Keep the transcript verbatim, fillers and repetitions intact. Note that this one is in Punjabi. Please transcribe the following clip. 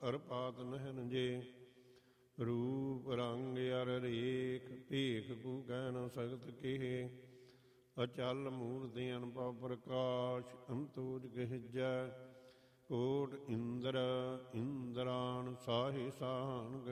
ਅਰਪਾਤ ਨਹਿਨ ਜੇ। ਰੂਪ ਰੰਗ ਅਰ ਰੇਖ ਭੇਖ ਕੂ ਕਹਿ ਨ ਸਕਤ ਕਿਹੇ। ਅਚਲ ਮੂਰਤਿ ਅਨੁਭਵ ਪ੍ਰਕਾਸ਼ ਅੰਤੋਜ ਗਹਿਜੈ। ਕੋਟ ਇੰਦਰ ਇੰਦਰਾਨ ਸਾਹਿ ਸਾਹਨ